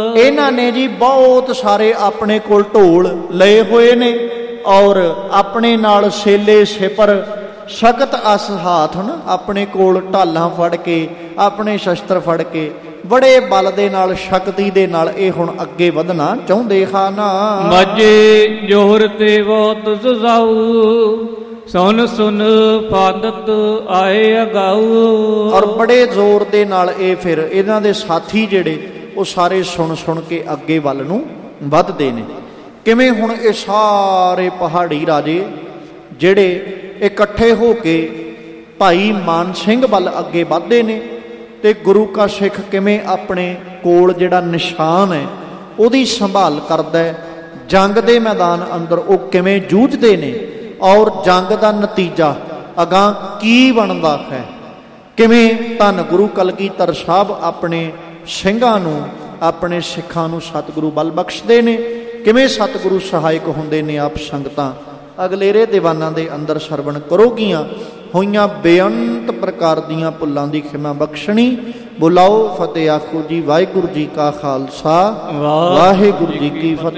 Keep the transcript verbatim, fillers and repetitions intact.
ਇਹਨਾਂ ਨੇ ਜੀ ਬਹੁਤ ਸਾਰੇ ਆਪਣੇ ਕੋਲ ਢੋਲ ਲਏ ਹੋਏ ਨੇ ਔਰ ਆਪਣੇ ਨਾਲ ਛੇਲੇ ਛਿਪਰ ਸਖਤ ਅਸ ਹਾਥ ਨਾ ਆਪਣੇ ਕੋਲ ਢਾਲਾਂ ਫੜ ਕੇ ਆਪਣੇ ਸ਼ਸਤਰ ਫੜ ਕੇ ਬੜੇ ਬਲ ਦੇ ਨਾਲ ਸ਼ਕਤੀ ਦੇ ਨਾਲ ਇਹ ਹੁਣ ਅੱਗੇ ਵਧਣਾ ਚਾਹੁੰਦੇ ਹਨ। ਮਾਝੇ ਜੋਹਰ ਤੇ ਬਹੁਤ ਸੁਝਾਊ ਸੁਨ ਸੁਨ ਫਾਦਤ ਆਏ ਅਗਾਊ। ਔਰ ਬੜੇ ਜ਼ੋਰ ਦੇ ਨਾਲ ਇਹ ਫਿਰ ਇਹਨਾਂ ਦੇ ਸਾਥੀ ਜਿਹੜੇ ਉਹ ਸਾਰੇ ਸੁਣ ਸੁਣ ਕੇ ਅੱਗੇ ਵੱਲ ਨੂੰ ਵੱਧਦੇ ਨੇ। ਕਿਵੇਂ ਹੁਣ ਇਹ ਸਾਰੇ ਪਹਾੜੀ ਰਾਜੇ ਜਿਹੜੇ ਇਕੱਠੇ ਹੋ ਕੇ ਭਾਈ ਮਾਨ ਸਿੰਘ ਵੱਲ ਅੱਗੇ ਵੱਧਦੇ ਨੇ ਤੇ ਗੁਰੂ ਕਾ ਸਿੱਖ ਕਿਵੇਂ ਆਪਣੇ ਕੋਲ ਜਿਹੜਾ ਨਿਸ਼ਾਨ ਹੈ ਉਹਦੀ ਸੰਭਾਲ ਕਰਦਾ, ਜੰਗ ਦੇ ਮੈਦਾਨ ਅੰਦਰ ਉਹ ਕਿਵੇਂ ਜੂਝਦੇ ਨੇ ਔਰ ਜੰਗ ਦਾ ਨਤੀਜਾ ਅਗਾਂਹ ਕੀ ਬਣਦਾ ਹੈ, ਕਿਵੇਂ ਧੰਨ ਗੁਰੂ ਕਲਗੀਧਰ ਸਾਹਿਬ ਆਪਣੇ ਸਿੰਘਾਂ ਨੂੰ ਆਪਣੇ ਸਿੱਖਾਂ ਨੂੰ ਸਤਿਗੁਰੂ ਬਲ ਬਖਸ਼ਦੇ ਨੇ, ਕਿਵੇਂ ਸਤਿਗੁਰੂ ਸਹਾਇਕ ਹੁੰਦੇ ਨੇ। ਆਪ ਸੰਗਤਾਂ ਅਗਲੇਰੇ ਦੀਵਾਨਾਂ ਦੇ ਅੰਦਰ ਸਰਵਣ ਕਰੋਗੀਆਂ। ਹੋਈਆਂ ਬੇਅੰਤ ਪ੍ਰਕਾਰ ਦੀਆਂ ਭੁੱਲਾਂ ਦੀ ਖਿਮਾ ਬਖਸ਼ਣੀ। ਬੁਲਾਓ ਫਤਿਹ ਆਖੋ ਜੀ। ਵਾਹਿਗੁਰੂ ਜੀ ਕਾ ਖਾਲਸਾ ਵਾਹਿਗੁਰੂ ਜੀ ਕੀ ਫਤਿਹ।